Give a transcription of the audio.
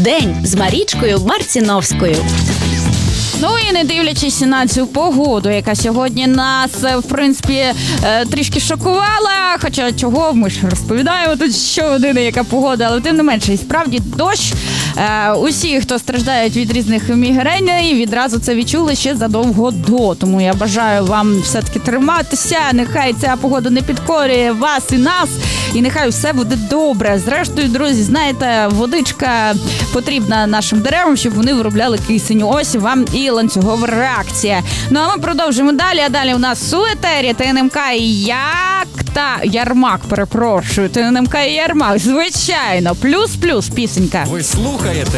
день з Марічкою Марціновською. Ну і не дивлячись на цю погоду, яка сьогодні нас, в принципі, трішки шокувала. Хоча чого, ми ж розповідаємо тут щогодини, яка погода, але тим не менше, і справді дощ. Усі, хто страждають від різних мігрень, відразу це відчули ще задовго до. Тому я бажаю вам все-таки триматися, нехай ця погода не підкорює вас і нас, і нехай все буде добре. Зрештою, друзі, знаєте, водичка потрібна нашим деревам, щоб вони виробляли кисень. Ось вам і ланцюгова реакція. Ну а ми продовжимо далі. А далі у нас у етері ТНМК Ярмак, перепрошую. ТНМК і Ярмак, звичайно. Плюс-плюс пісенька. Ви слухаєте